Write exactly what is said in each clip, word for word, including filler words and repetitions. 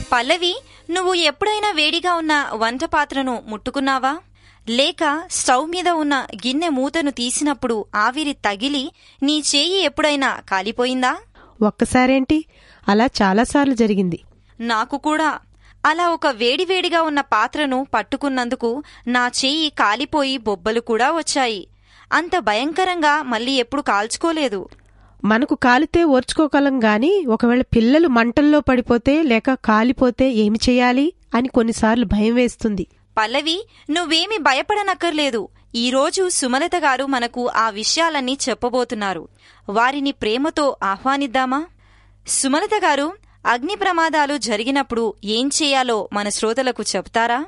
పల్లవి, నువ్వు ఎప్పుడైనా వేడిగా ఉన్న వంట పాత్రను ముట్టుకున్నావా? లేక స్టవ్ మీద ఉన్న గిన్నె మూతను తీసినప్పుడు ఆవిరి తగిలి నీ చేయి ఎప్పుడైనా కాలిపోయిందా? ఒక్కసారేంటి, అలా చాలాసార్లు జరిగింది. నాకు కూడా. అలా ఒక వేడివేడిగా ఉన్న పాత్రను పట్టుకున్నందుకు నా చేయి కాలిపోయి బొబ్బలు కూడా వచ్చాయి. అంత భయంకరంగా మళ్ళీ ఎప్పుడు కాల్చుకోలేదు. మనకు కాలితే ఓర్చుకోగలం గాని ఒకవేళ పిల్లలు మంటల్లో పడిపోతే లేక కాలిపోతే ఏమి చెయ్యాలి అని కొన్నిసార్లు భయం వేస్తుంది. పల్లవి, నువ్వేమి భయపడనక్కర్లేదు. ఈరోజు సుమలత గారు మనకు ఆ విషయాలన్నీ చెప్పబోతున్నారు. వారిని ప్రేమతో ఆహ్వానిద్దామా? సుమలత గారు, అగ్ని ప్రమాదాలు జరిగినప్పుడు ఏం చేయాలో మన శ్రోతలకు చెప్తారా?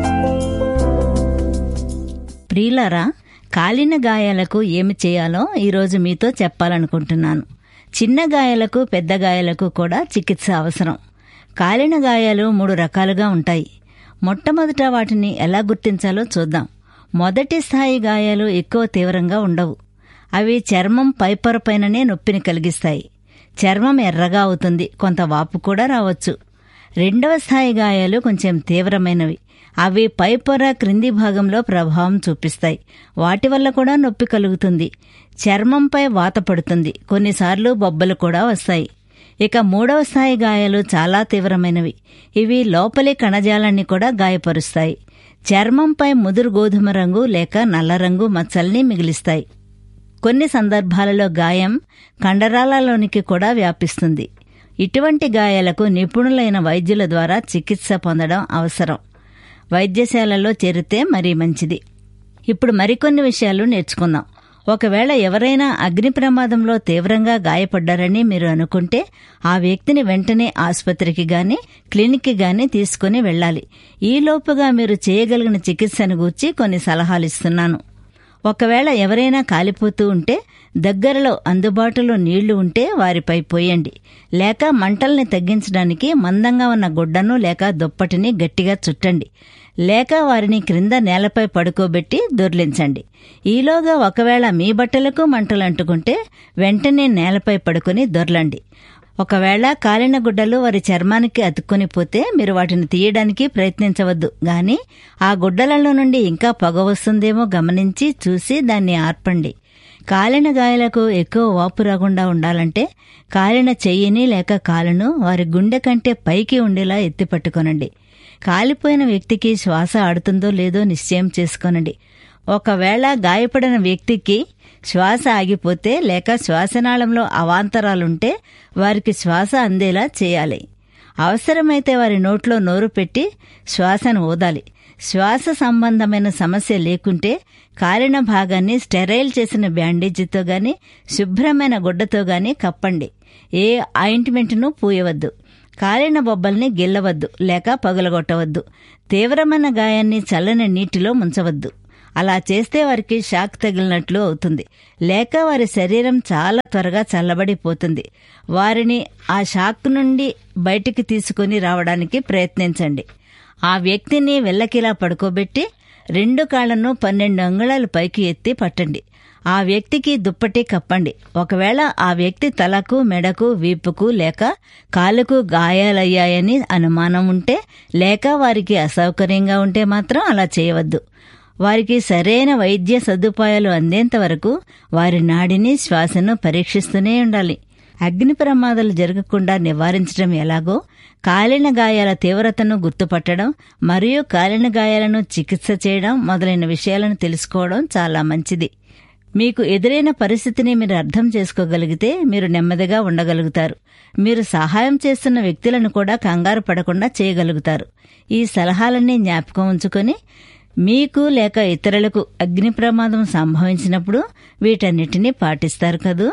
ప్రియులారా, కాలిన గాయాలకు ఏమి చేయాలో ఈరోజు మీతో చెప్పాలనుకుంటున్నాను. చిన్న గాయాలకు పెద్ద గాయాలకు కూడా చికిత్స అవసరం. కాలిన గాయాలు మూడు రకాలుగా ఉంటాయి. మొట్టమొదట వాటిని ఎలా గుర్తించాలో చూద్దాం. మొదటి స్థాయి గాయాలు ఎక్కువ తీవ్రంగా ఉండవు. అవి చర్మం పైపొరపైననే నొప్పిని కలిగిస్తాయి. చర్మం ఎర్రగా అవుతుంది, కొంత వాపు కూడా రావచ్చు. రెండవ స్థాయి గాయాలు కొంచెం తీవ్రమైనవి. అవి పైపొర క్రింది భాగంలో ప్రభావం చూపిస్తాయి. వాటి వల్ల కూడా నొప్పి కలుగుతుంది. చర్మంపై వాత పడుతుంది, కొన్నిసార్లు బొబ్బలు కూడా వస్తాయి. ఇక మూడవ స్థాయి గాయాలు చాలా తీవ్రమైనవి. ఇవి లోపలి కణజాలాన్ని కూడా గాయపరుస్తాయి. చర్మంపై ముదురు గోధుమ రంగు లేక నల్ల రంగు మచ్చల్ని మిగిలిస్తాయి. కొన్ని సందర్భాలలో గాయం కండరాలలోనికి కూడా వ్యాపిస్తుంది. ఇటువంటి గాయాలకు నిపుణులైన వైద్యుల ద్వారా చికిత్స పొందడం అవసరం. వైద్యశాలలో చేరితే మరీ మంచిది. ఇప్పుడు మరికొన్ని విషయాలు నేర్చుకుందాం. ఒకవేళ ఎవరైనా అగ్ని ప్రమాదంలో తీవ్రంగా గాయపడ్డారని మీరు అనుకుంటే ఆ వ్యక్తిని వెంటనే ఆసుపత్రికి గాని క్లినిక్కి గాని తీసుకుని వెళ్లాలి. ఈలోపుగా మీరు చేయగలిగిన చికిత్సను గూర్చి కొన్ని సలహాలిస్తున్నాను. ఒకవేళ ఎవరైనా కాలిపోతూ ఉంటే దగ్గరలో అందుబాటులో నీళ్లు ఉంటే వారిపై పోయండి. లేక మంటల్ని తగ్గించడానికి మందంగా ఉన్న గుడ్డను లేక దుప్పటిని గట్టిగా చుట్టండి. లేక వారిని క్రింద నేలపై పడుకోబెట్టి దొర్లించండి. ఈలోగా ఒకవేళ మీ బట్టలకు మంటలు అంటుకుంటే వెంటనే నేలపై పడుకుని దొర్లండి. ఒకవేళ కాలిన గుడ్డలు వారి చర్మానికి అతుక్కుని పోతే మీరు వాటిని తీయడానికి ప్రయత్నించవద్దు గాని ఆ గుడ్డలలో నుండి ఇంకా పొగ వస్తుందేమో గమనించి చూసి దాన్ని ఆర్పండి. కాలిన గాయాలకు ఎక్కువ వాపు రాకుండా ఉండాలంటే కాలిన చెయ్యిని లేక కాలును వారి గుండె కంటే పైకి ఉండేలా ఎత్తి పట్టుకొనండి. కాలిపోయిన వ్యక్తికి శ్వాస ఆడుతుందో లేదో నిశ్చయం చేసుకోనండి. ఒకవేళ గాయపడిన వ్యక్తికి శ్వాస ఆగిపోతే లేక శ్వాసనాళంలో అవాంతరాలుంటే వారికి శ్వాస అందేలా చేయాలి. అవసరమైతే వారి నోట్లో నోరు పెట్టి శ్వాసను ఊదాలి. శ్వాస సంబంధమైన సమస్య లేకుంటే కాలిన భాగాన్ని స్టెరైల్ చేసిన బ్యాండేజీతో గాని శుభ్రమైన గుడ్డతో గాని కప్పండి. ఏ ఆయింట్మెంట్ను పూయవద్దు. కాలిన బొబ్బల్ని గిల్లవద్దు లేక పగులగొట్టవద్దు. తీవ్రమైన గాయాన్ని చల్లని నీటిలో ముంచవద్దు. అలా చేస్తే వారికి షాక్ తగిలినట్లు అవుతుంది, లేక వారి శరీరం చాలా త్వరగా చల్లబడిపోతుంది. వారిని ఆ షాక్ నుండి బయటికి తీసుకుని రావడానికి ప్రయత్నించండి. ఆ వ్యక్తిని వెల్లకిలా పడుకోబెట్టి రెండు కాళ్లను పన్నెండు అంగుళాలు పైకి ఎత్తి పట్టండి. ఆ వ్యక్తికి దుప్పటి కప్పండి. ఒకవేళ ఆ వ్యక్తి తలకు, మెడకు, వీపుకు లేక కాలుకు గాయాలయ్యాయని అనుమానం ఉంటే లేక వారికి అసౌకర్యంగా ఉంటే మాత్రం అలా చేయవద్దు. వారికి సరైన వైద్య సదుపాయాలు అందేంత వరకు వారి నాడిని, శ్వాసను పరీక్షిస్తూనే ఉండాలి. అగ్ని ప్రమాదాలు జరగకుండా నివారించడం ఎలాగో కాలిన గాయాల తీవ్రతను గుర్తుపట్టడం మరియు కాలిన గాయాలను చికిత్స చేయడం మొదలైన విషయాలను తెలుసుకోవడం చాలా మంచిది. మీకు ఎదురైన పరిస్థితిని మీరు అర్థం చేసుకోగలిగితే మీరు నెమ్మదిగా ఉండగలుగుతారు. మీరు సహాయం చేస్తున్న వ్యక్తులను కూడా కంగారు పడకుండా చేయగలుగుతారు. ఈ సలహాలన్నీ జ్ఞాపకం ఉంచుకొని మీకు లేక ఇతరులకు అగ్ని ప్రమాదం సంభవించినప్పుడు వీటన్నిటినీ పాటిస్తారు కదూ.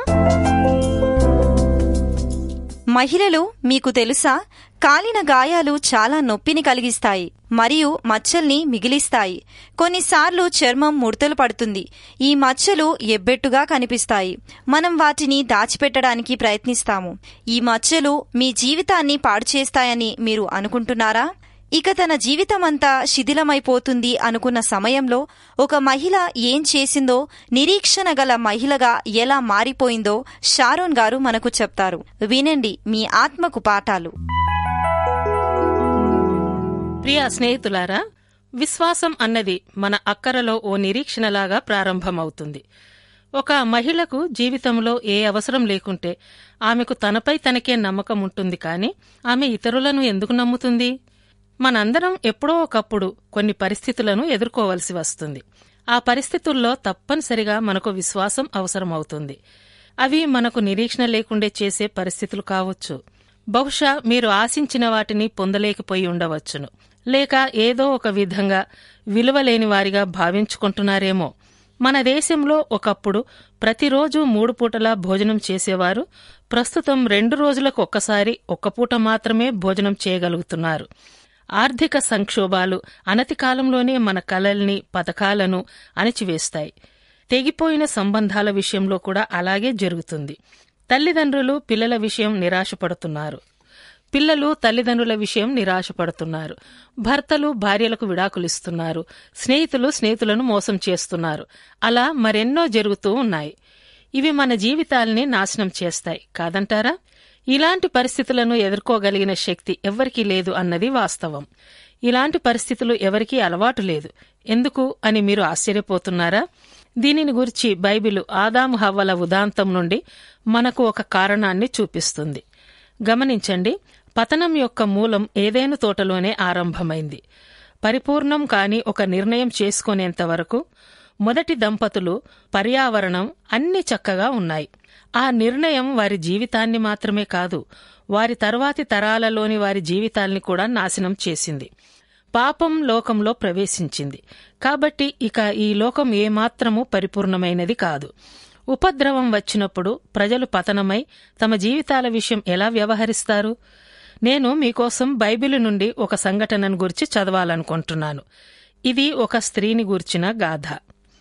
మహిళలు, మీకు తెలుసా, కాలిన గాయాలు చాలా నొప్పిని కలిగిస్తాయి మరియు మచ్చల్ని మిగిలిస్తాయి. కొన్నిసార్లు చర్మం ముడతలు పడుతుంది. ఈ మచ్చలు ఎబ్బెట్టుగా కనిపిస్తాయి. మనం వాటిని దాచిపెట్టడానికి ప్రయత్నిస్తాము. ఈ మచ్చలు మీ జీవితాన్ని పాడు చేస్తాయని మీరు అనుకుంటున్నారా? ఇక తన జీవితమంతా శిథిలమైపోతుంది అనుకున్న సమయంలో ఒక మహిళ ఏం చేసిందో, నిరీక్షణ గల మహిళగా ఎలా మారిపోయిందో షారోన్ గారు మనకు చెప్తారు. వినండి, మీ ఆత్మకు పాఠాలు. ప్రియ స్నేహితులారా, విశ్వాసం అన్నది మన అక్కరలో ఓ నిరీక్షణలాగా ప్రారంభమవుతుంది. ఒక మహిళకు జీవితంలో ఏ అవసరం లేకుంటే ఆమెకు తనపై తనకే నమ్మకం ఉంటుంది, కానీ ఆమె ఇతరులను ఎందుకు నమ్ముతుంది? మనందరం ఎప్పుడో ఒకప్పుడు కొన్ని పరిస్థితులను ఎదుర్కోవలసి వస్తుంది. ఆ పరిస్థితుల్లో తప్పనిసరిగా మనకు విశ్వాసం అవసరమవుతుంది. అవి మనకు నిరీక్షణ లేకుండే చేసే పరిస్థితులు కావచ్చు. బహుశా మీరు ఆశించిన వాటిని పొందలేకపోయి ఉండవచ్చును, లేక ఏదో ఒక విధంగా విలువలేని వారిగా భావించుకుంటున్నారేమో. మన దేశంలో ఒకప్పుడు ప్రతిరోజు మూడు పూటలా భోజనం చేసేవారు ప్రస్తుతం రెండు రోజులకు ఒక్కసారి ఒక్క పూట మాత్రమే భోజనం చేయగలుగుతున్నారు. ఆర్థిక సంక్షోభాలు అనతి కాలంలోనే మన కలల్ని, పథకాలను అణిచివేస్తాయి. తెగిపోయిన సంబంధాల విషయంలో కూడా అలాగే జరుగుతుంది. తల్లిదండ్రులు పిల్లల విషయం నిరాశపడుతున్నారు, పిల్లలు తల్లిదండ్రుల విషయం నిరాశపడుతున్నారు, భర్తలు భార్యలకు విడాకులిస్తున్నారు, స్నేహితులు స్నేహితులను మోసం చేస్తున్నారు. అలా మరెన్నో జరుగుతూ ఉన్నాయి. ఇవి మన జీవితాల్ని నాశనం చేస్తాయి కాదంటారా? ఇలాంటి పరిస్థితులను ఎదుర్కోగలిగిన శక్తి ఎవ్వరికీ లేదు అన్నది వాస్తవం. ఇలాంటి పరిస్థితులు ఎవరికీ అలవాటు లేదు. ఎందుకు అని మీరు ఆశ్చర్యపోతున్నారా? దీనిని గురించి బైబిలు ఆదాము హవ్వల ఉదాంతం నుండి మనకు ఒక కారణాన్ని చూపిస్తుంది. గమనించండి, పతనం యొక్క మూలం ఏదైనా తోటలోనే ఆరంభమైంది. పరిపూర్ణం కాని ఒక నిర్ణయం చేసుకునేంత వరకు మొదటి దంపతులు, పర్యావరణం అన్ని చక్కగా ఉన్నాయి. ఆ నిర్ణయం వారి జీవితాన్ని మాత్రమే కాదు, వారి తరువాతి తరాలలోని వారి జీవితాల్ని కూడా నాశనం చేసింది. పాపం లోకంలో ప్రవేశించింది కాబట్టి ఇక ఈ లోకం ఏమాత్రమూ పరిపూర్ణమైనది కాదు. ఉపద్రవం వచ్చినప్పుడు ప్రజలు పతనమై తమ జీవితాల విషయం ఎలా వ్యవహరిస్తారు? నేను మీకోసం బైబిలు నుండి ఒక సంఘటనను గురించి చదవాలనుకుంటున్నాను. ఇది ఒక స్త్రీని గూర్చిన గాథ.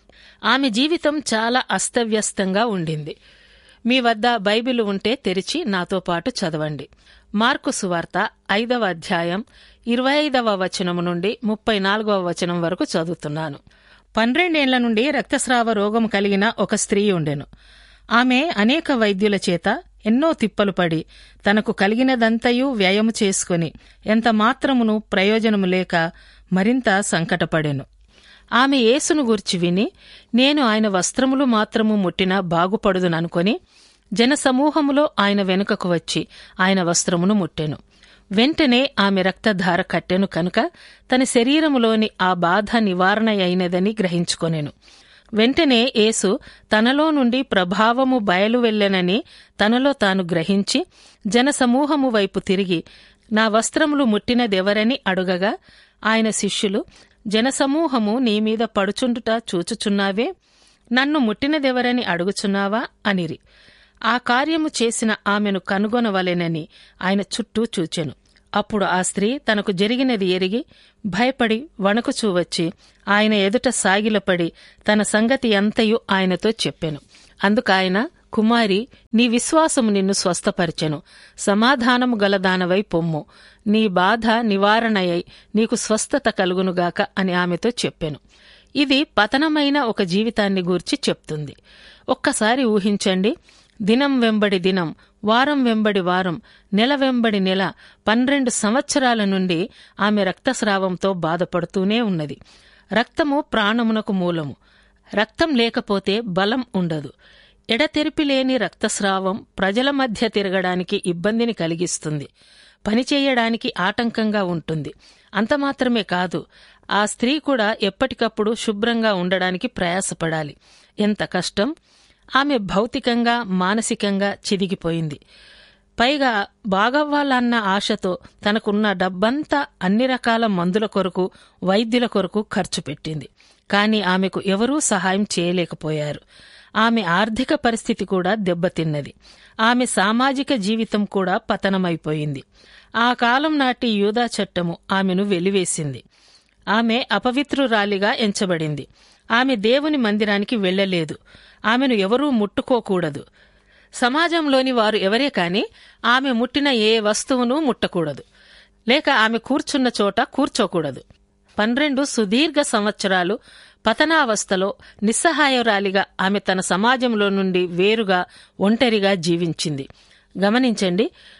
ఆమె జీవితం చాలా అస్తవ్యస్తంగా ఉండింది. మీ వద్ద బైబిలు ఉంటే తెరిచి నాతో పాటు చదవండి. మార్కు సువార్త ఐదవ అధ్యాయం ఇరవై ఐదవ వచనము నుండి ముప్పై నాలుగవ వచనం వరకు చదువుతున్నాను. పన్నెండేళ్ల నుండి రక్తస్రావ రోగం కలిగిన ఒక స్త్రీ ఉండెను. ఆమె అనేక వైద్యుల చేత ఎన్నో తిప్పలు పడి తనకు కలిగినదంతయు వ్యయము చేసుకుని ఎంత మాత్రమును ప్రయోజనము లేక మరింత సంకటపడెను. ఆమె యేసును గూర్చి విని, నేను ఆయన వస్త్రములు మాత్రము ముట్టినా బాగుపడుదుననుకొని జనసమూహములో ఆయన వెనుకకు వచ్చి ఆయన వస్త్రమును ముట్టెను. వెంటనే ఆమె రక్తధార కట్టెను కనుక తన శరీరములోని ఆ బాధ నివారణ అయినదని గ్రహించుకొనెను. వెంటనే యేసు తనలో నుండి ప్రభావము బయలు వెళ్ళెనని తనలో తాను గ్రహించి జనసమూహము వైపు తిరిగి, నా వస్త్రములు ముట్టినదెవరని అడుగగా, ఆయన శిష్యులు, జనసమూహము నీమీద పడుచుండుట చూచుచున్నావే, నన్ను ముట్టినదెవరని అడుగుచున్నావా అనిరి. ఆ కార్యము చేసిన ఆమెను కనుగొనవలెనని ఆయన చుట్టూ చూచెను. అప్పుడు ఆ స్త్రీ తనకు జరిగినది ఎరిగి భయపడి వణకుచూ వచ్చి ఆయన ఎదుట సాగిలపడి తన సంగతి అంతయు ఆయనతో చెప్పెను. అందుకాయన, కుమారి, నీ విశ్వాసము నిన్ను స్వస్థపరిచెను, సమాధానము గలదానవై పొమ్ము, నీ బాధ నివారణయై నీకు స్వస్థత కలుగునుగాక అని ఆమెతో చెప్పెను. ఇది పతనమైన ఒక జీవితాన్ని గూర్చి చెప్తుంది. ఒక్కసారి ఊహించండి, దినం వెంబడి దినం, వారం వెంబడి వారం, నెల వెంబడి నెల, పన్నెండు సంవత్సరాల నుండి ఆమె రక్తస్రావంతో బాధపడుతూనే ఉన్నది. రక్తము ప్రాణమునకు మూలము. రక్తం లేకపోతే బలం ఉండదు. ఎడతెరిపిలేని రక్తస్రావం ప్రజల మధ్య తిరగడానికి ఇబ్బందిని కలిగిస్తుంది, పనిచేయడానికి ఆటంకంగా ఉంటుంది. అంతమాత్రమే కాదు, ఆ స్త్రీ కూడా ఎప్పటికప్పుడు శుభ్రంగా ఉండడానికి ప్రయాసపడాలి. ఎంత కష్టం! ఆమె భౌతికంగా, మానసికంగా చిదిగిపోయింది. పైగా బాగవ్వాలన్న ఆశతో తనకున్న డబ్బంతా అన్ని రకాల మందుల కొరకు, వైద్యుల కొరకు ఖర్చు పెట్టింది. కాని ఆమెకు ఎవరూ సహాయం చేయలేకపోయారు. ఆమె ఆర్థిక పరిస్థితి కూడా దెబ్బతిన్నది. ఆమె సామాజిక జీవితం కూడా పతనమైపోయింది. ఆ కాలం నాటి యూదా చట్టము ఆమెను వెలివేసింది. ఆమె అపవిత్రురాలిగా ఎంచబడింది. ఆమె దేవుని మందిరానికి వెళ్లలేదు. ఆమెను ఎవరూ ముట్టుకోకూడదు. సమాజంలోని వారు ఎవరే కాని ఆమె ముట్టిన ఏ వస్తువును ముట్టకూడదు, లేక ఆమె కూర్చున్న చోట కూర్చోకూడదు. పన్నెండు సుదీర్ఘ సంవత్సరాలు పతనావస్థలో నిస్సహాయురాలిగా ఆమె తన సమాజంలో నుండి వేరుగా, ఒంటరిగా జీవించింది. గమనించండి,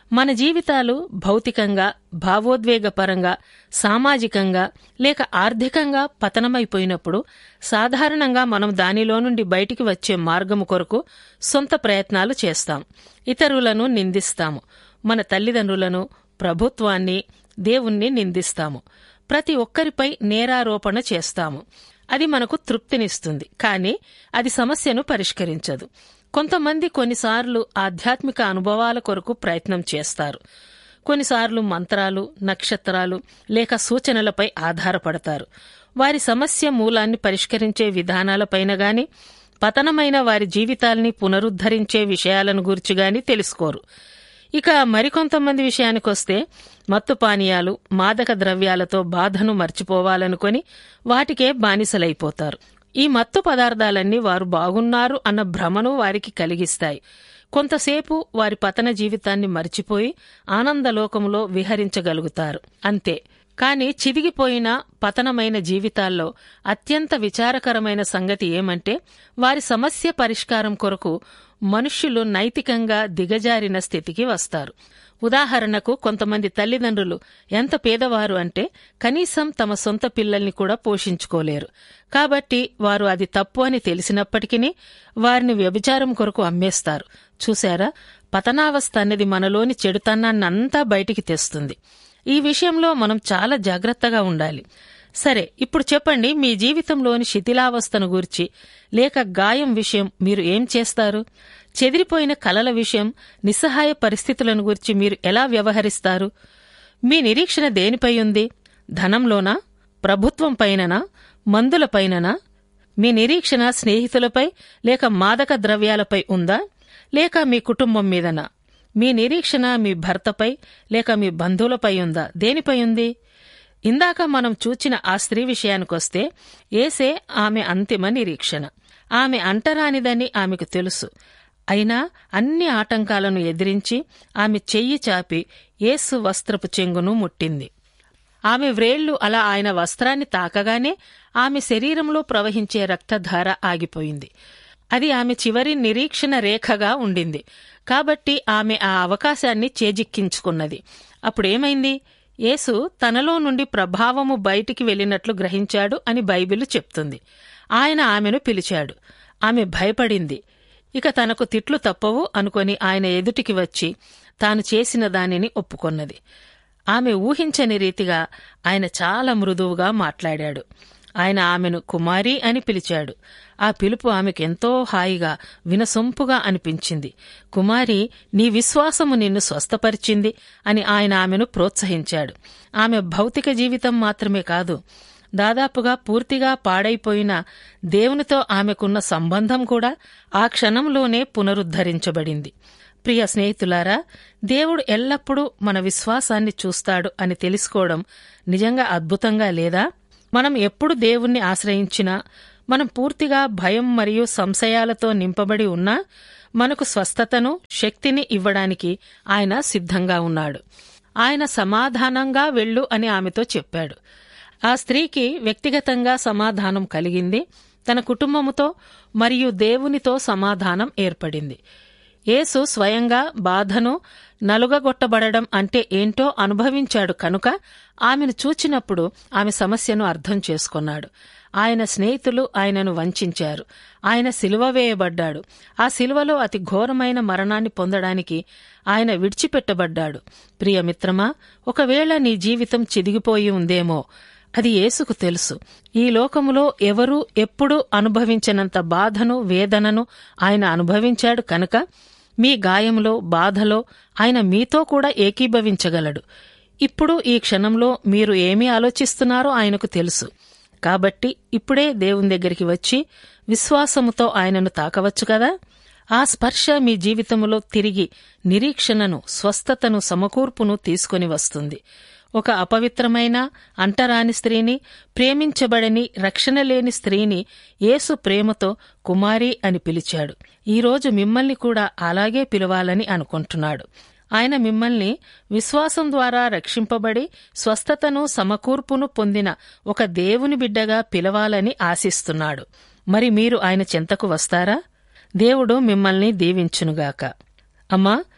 మన జీవితాలు భౌతికంగా, భావోద్వేగపరంగా, సామాజికంగా లేక ఆర్థికంగా పతనమైపోయినప్పుడు సాధారణంగా మనం దానిలో నుండి బయటికి వచ్చే మార్గము కొరకు సొంత ప్రయత్నాలు చేస్తాం. ఇతరులను నిందిస్తాము. మన తల్లిదండ్రులను, ప్రభుత్వాన్ని, దేవుణ్ణి నిందిస్తాము. ప్రతి ఒక్కరిపై నేరారోపణ చేస్తాము. అది మనకు తృప్తినిస్తుంది, కానీ అది సమస్యను పరిష్కరించదు. కొంతమంది కొన్నిసార్లు ఆధ్యాత్మిక అనుభవాల కొరకు ప్రయత్నం చేస్తారు. కొన్నిసార్లు మంత్రాలు, నక్షత్రాలు లేక సూచనలపై ఆధారపడతారు. వారి సమస్య మూలాన్ని పరిష్కరించే విధానాలపైన గాని, పతనమైన వారి జీవితాల్ని పునరుద్ధరించే విషయాలను గురించి గాని తెలుసుకోరు. ఇక మరికొంతమంది విషయానికొస్తే మత్తు పానీయాలు, మాదక ద్రవ్యాలతో బాధను మర్చిపోవాలనుకొని వాటికే బానిసలైపోతారు. ఈ మత్తు పదార్థాలన్నీ వారు బాగున్నారు అన్న భ్రమను వారికి కలిగిస్తాయి. కొంతసేపు వారి పతన జీవితాన్ని మర్చిపోయి ఆనందలోకంలో విహరించగలుగుతారు, అంతే. కాని చిదిగిపోయిన పతనమైన జీవితాల్లో అత్యంత విచారకరమైన సంగతి ఏమంటే, వారి సమస్య పరిష్కారం కొరకు మనుష్యులు నైతికంగా దిగజారిన స్థితికి వస్తారు. ఉదాహరణకు, కొంతమంది తల్లిదండ్రులు ఎంత పేదవారు అంటే కనీసం తమ సొంత పిల్లల్ని కూడా పోషించుకోలేరు. కాబట్టి వారు అది తప్పు అని తెలిసినప్పటికీ వారిని వ్యభిచారం కొరకు అమ్మేస్తారు. చూశారా, పతనావస్థ అన్నది మనలోని చెడుతనాన్నంతా బయటికి తెస్తుంది. ఈ విషయంలో మనం చాలా జాగ్రత్తగా ఉండాలి. సరే, ఇప్పుడు చెప్పండి, మీ జీవితంలోని శిథిలావస్థను గురించి లేక గాయం విషయం మీరు ఏం చేస్తారు? చెదిరిపోయిన కలల విషయం, నిస్సహాయ పరిస్థితులను గురించి మీరు ఎలా వ్యవహరిస్తారు? మీ నిరీక్షణ దేనిపై ఉంది? ధనంలోనా? ప్రభుత్వం పైననా? మందులపైననా? మీ నిరీక్షణ స్నేహితులపై లేక మాదక ద్రవ్యాలపై ఉందా? లేక మీ కుటుంబం మీదనా? మీ నిరీక్షణ మీ భర్తపై లేక మీ బంధువులపై ఉందా? దేనిపై ఉంది? ఇందాక మనం చూచిన ఆ స్త్రీ విషయానికొస్తే, ఏసే ఆమె అంతిమ నిరీక్షణ. ఆమె అంటరానిదని ఆమెకు తెలుసు. అయినా అన్ని ఆటంకాలను ఎదిరించి ఆమె చెయ్యి చాపి యేసు వస్త్రపు చెంగును ముట్టింది. ఆమె వ్రేళ్లు అలా ఆయన వస్త్రాన్ని తాకగానే ఆమె శరీరంలో ప్రవహించే రక్తధార ఆగిపోయింది. అది ఆమె చివరి నిరీక్షణ రేఖగా ఉండింది. కాబట్టి ఆమె ఆ అవకాశాన్ని చేజిక్కించుకున్నది. అప్పుడేమైంది? యేసు తనలో నుండి ప్రభావము బయటికి వెళ్లినట్లు గ్రహించాడు అని బైబిలు చెప్తుంది. ఆయన ఆమెను పిలిచాడు. ఆమె భయపడింది. ఇక తనకు తిట్లు తప్పవు అనుకొని ఆయన ఎదుటికి వచ్చి తాను చేసిన దానిని ఒప్పుకొన్నది. ఆమె ఊహించని రీతిగా ఆయన చాలా మృదువుగా మాట్లాడాడు. ఆయన ఆమెను కుమారి అని పిలిచాడు. ఆ పిలుపు ఆమెకెంతో హాయిగా, వినసొంపుగా అనిపించింది. కుమారి, నీ విశ్వాసము నిన్ను స్వస్థపరిచింది అని ఆయన ఆమెను ప్రోత్సహించాడు. ఆమె భౌతిక జీవితం మాత్రమే కాదు, దాదాపుగా పూర్తిగా పాడైపోయిన దేవునితో ఆమెకున్న సంబంధం కూడా ఆ క్షణంలోనే పునరుద్ధరించబడింది. ప్రియ స్నేహితులారా, దేవుడు ఎల్లప్పుడూ మన విశ్వాసాన్ని చూస్తాడు అని తెలుసుకోవడం నిజంగా అద్భుతంగా లేదా? మనం ఎప్పుడు దేవుణ్ణి ఆశ్రయించినా, మనం పూర్తిగా భయం మరియు సంశయాలతో నింపబడి ఉన్నా, మనకు స్వస్థతను, శక్తిని ఇవ్వడానికి ఆయన సిద్ధంగా ఉన్నాడు. ఆయన సమాధానంగా వెళ్ళు అని ఆమెతో చెప్పాడు. ఆ స్త్రీకి వ్యక్తిగతంగా సమాధానం కలిగింది. తన కుటుంబముతో మరియు దేవునితో సమాధానం ఏర్పడింది. యేసు స్వయంగా బాధను, నలుగగొట్టబడడం అంటే ఏంటో అనుభవించాడు కనుక ఆమెను చూచినప్పుడు ఆమె సమస్యను అర్థం చేసుకున్నాడు. ఆయన స్నేహితులు ఆయనను వంచారు. ఆయన సిలువ వేయబడ్డాడు. ఆ సిలువలో అతి ఘోరమైన మరణాన్ని పొందడానికి ఆయన విడిచిపెట్టబడ్డాడు. ప్రియమిత్రమా, ఒకవేళ నీ జీవితం చిదిగిపోయి ఉందేమో, అది యేసుకు తెలుసు. ఈ లోకములో ఎవరూ ఎప్పుడూ అనుభవించినంత బాధను, వేదనను ఆయన అనుభవించాడు కనుక మీ గాయంలో, బాధలో ఆయన మీతో కూడా ఏకీభవించగలడు. ఇప్పుడు ఈ క్షణంలో మీరు ఏమి ఆలోచిస్తున్నారో ఆయనకు తెలుసు. కాబట్టి ఇప్పుడే దేవుని దగ్గరికి వచ్చి విశ్వాసముతో ఆయనను తాకవచ్చు కదా. ఆ స్పర్శ మీ జీవితంలో తిరిగి నిరీక్షణను, స్వస్థతను, సమకూర్పును తీసుకొని వస్తుంది. ఒక అపవిత్రమైన, అంటరాని స్త్రీని, ప్రేమించబడని, రక్షణ లేని స్త్రీని యేసు ప్రేమతో కుమారి అని పిలిచాడు. ఈరోజు మిమ్మల్ని కూడా అలాగే పిలవాలని అనుకుంటున్నాడు. ఆయన మిమ్మల్ని విశ్వాసం ద్వారా రక్షింపబడి స్వస్థతను, సమకూర్పును పొందిన ఒక దేవుని బిడ్డగా పిలవాలని ఆశిస్తున్నాడు. మరి మీరు ఆయన చెంతకు వస్తారా? దేవుడు మిమ్మల్ని దీవించునుగాక. అమ్మా,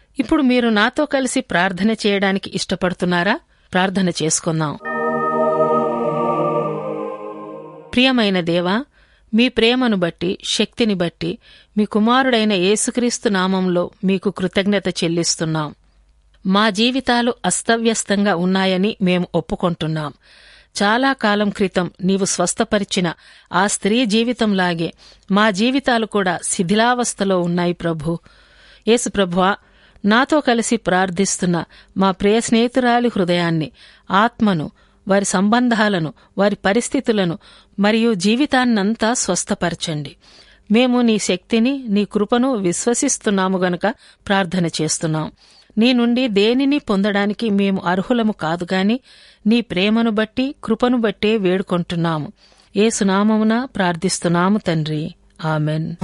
ఇప్పుడు మీరు నాతో కలిసి ప్రార్థన చేయడానికి ఇష్టపడుతున్నారా? ప్రార్థన చేసుకుందాం. ప్రియమైన దేవా, మీ ప్రేమను బట్టి, శక్తిని బట్టి మీ కుమారుడైన యేసుక్రీస్తు నామంలో మీకు కృతజ్ఞత చెల్లిస్తున్నాం. మా జీవితాలు అస్తవ్యస్తంగా ఉన్నాయని మేము ఒప్పుకొంటున్నాం. చాలా కాలం క్రితం నీవు స్వస్థపరిచిన ఆ స్త్రీ జీవితంలాగే మా జీవితాలు కూడా శిథిలావస్థలో ఉన్నాయి ప్రభు. యేసు ప్రభువా, నాతో కలిసి ప్రార్థిస్తున్న మా ప్రియ స్నేహితురాలి హృదయాన్ని, ఆత్మను, వారి సంబంధాలను, వారి పరిస్థితులను మరియు జీవితాన్నంతా స్వస్థపరచండి. మేము నీ శక్తిని, నీ కృపను విశ్వసిస్తున్నాము గనుక ప్రార్థన చేస్తున్నాం. నీ నుండి దేనిని పొందడానికి మేము అర్హులము కాదుగాని నీ ప్రేమను బట్టి, కృపను బట్టే వేడుకొంటున్నాము. యేసు నామమున ప్రార్థిస్తున్నాము తండ్రి. ఆమెన్.